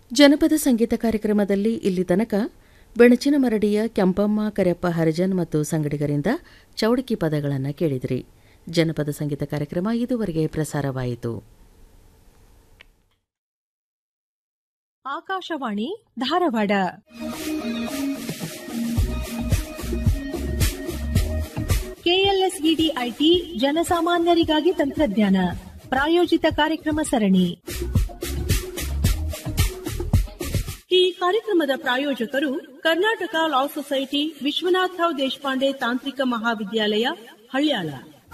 ಜನಪದ ಸಂಗೀತ ಕಾರ್ಯಕ್ರಮದಲ್ಲಿ ಇಲ್ಲಿ ತನಕ ಬೆಣಚಿನ ಮರಡಿಯ ಕೆಂಪಮ್ಮ ಕರೆಯಪ್ಪ ಹರಿಜನ್ ಮತ್ತು ಸಂಗಡಿಗರಿಂದ ಚೌಡಿಕಿ ಪದಗಳನ್ನು ಕೇಳಿದಿರಿ. ಜನಪದ ಸಂಗೀತ ಕಾರ್ಯಕ್ರಮ ಇದುವರೆಗೆ ಪ್ರಸಾರವಾಯಿತು. ಆಕಾಶವಾಣಿ ಧಾರವಾಡ. ಕೆಎಲ್ಎಸ್ಇಡಿ ಐಟಿ ಜನಸಾಮಾನ್ಯರಿಗಾಗಿ ತಂತ್ರಜ್ಞಾನ ಪ್ರಾಯೋಜಿತ ಕಾರ್ಯಕ್ರಮ ಸರಣಿ. ಈ ಕಾರ್ಯಕ್ರಮದ ಪ್ರಾಯೋಜಕರು ಕರ್ನಾಟಕ ಲಾ ಸೊಸೈಟಿ, ವಿಶ್ವನಾಥರಾವ್ ದೇಶಪಾಂಡೆ ತಾಂತ್ರಿಕ ಮಹಾವಿದ್ಯಾಲಯ, ಹಳ್ಯಾಳ.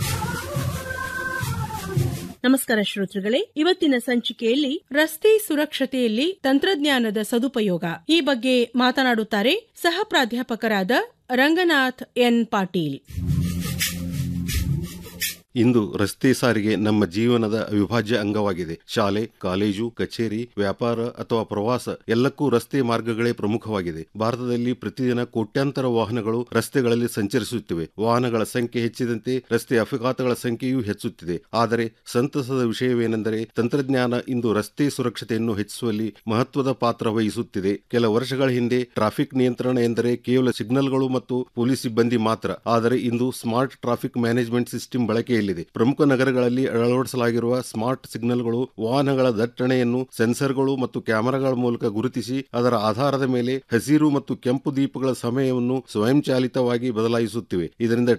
ನಮಸ್ಕಾರ ಶ್ರೋತೃಗಳೇ, ಇವತ್ತಿನ ಸಂಚಿಕೆಯಲ್ಲಿ ರಸ್ತೆ ಸುರಕ್ಷತೆಯಲ್ಲಿ ತಂತ್ರಜ್ಞಾನದ ಸದುಪಯೋಗ ಈ ಬಗ್ಗೆ ಮಾತನಾಡುತ್ತಾರೆ ಸಹ ಪ್ರಾಧ್ಯಾಪಕರಾದ ರಂಗನಾಥ್ ಎನ್ ಪಾಟೀಲ್. ಇಂದು ರಸ್ತೆ ಸಾರಿಗೆ ನಮ್ಮ ಜೀವನದ ಅವಿಭಾಜ್ಯ ಅಂಗವಾಗಿದೆ. ಶಾಲೆ, ಕಾಲೇಜು, ಕಚೇರಿ, ವ್ಯಾಪಾರ ಅಥವಾ ಪ್ರವಾಸ ಎಲ್ಲಕ್ಕೂ ರಸ್ತೆ ಮಾರ್ಗಗಳೇ ಪ್ರಮುಖವಾಗಿದೆ. ಭಾರತದಲ್ಲಿ ಪ್ರತಿದಿನ ಕೋಟ್ಯಾಂತರ ವಾಹನಗಳು ರಸ್ತೆಗಳಲ್ಲಿ ಸಂಚರಿಸುತ್ತಿವೆ. ವಾಹನಗಳ ಸಂಖ್ಯೆ ಹೆಚ್ಚಿದಂತೆ ರಸ್ತೆ ಅಪಘಾತಗಳ ಸಂಖ್ಯೆಯೂ ಹೆಚ್ಚುತ್ತಿದೆ. ಆದರೆ ಸಂತಸದ ವಿಷಯವೇನೆಂದರೆ ತಂತ್ರಜ್ಞಾನ ಇಂದು ರಸ್ತೆ ಸುರಕ್ಷತೆಯನ್ನು ಹೆಚ್ಚಿಸುವಲ್ಲಿ ಮಹತ್ವದ ಪಾತ್ರ ವಹಿಸುತ್ತಿದೆ. ಕೆಲ ವರ್ಷಗಳ ಹಿಂದೆ ಟ್ರಾಫಿಕ್ ನಿಯಂತ್ರಣ ಎಂದರೆ ಕೇವಲ ಸಿಗ್ನಲ್ಗಳು ಮತ್ತು ಪೊಲೀಸ್ ಸಿಬ್ಬಂದಿ ಮಾತ್ರ. ಆದರೆ ಇಂದು ಸ್ಮಾರ್ಟ್ ಟ್ರಾಫಿಕ್ ಮ್ಯಾನೇಜ್ಮೆಂಟ್ ಸಿಸ್ಟಮ್ ಬಳಕೆ ಪ್ರಮುಖ ನಗರಗಳಲ್ಲಿ ಅಳವಡಿಸಲಾಗಿರುವ ಸ್ಮಾರ್ಟ್ ಸಿಗ್ನಲ್ಗಳು ವಾಹನಗಳ ದಟ್ಟಣೆಯನ್ನು ಸೆನ್ಸರ್ಗಳು ಮತ್ತು ಕ್ಯಾಮೆರಾಗಳ ಮೂಲಕ ಗುರುತಿಸಿ ಅದರ ಆಧಾರದ ಮೇಲೆ ಹಸಿರು ಮತ್ತು ಕೆಂಪು ದೀಪಗಳ ಸಮಯವನ್ನು ಸ್ವಯಂಚಾಲಿತವಾಗಿ ಬದಲಾಯಿಸುತ್ತಿವೆ. ಇದರಿಂದ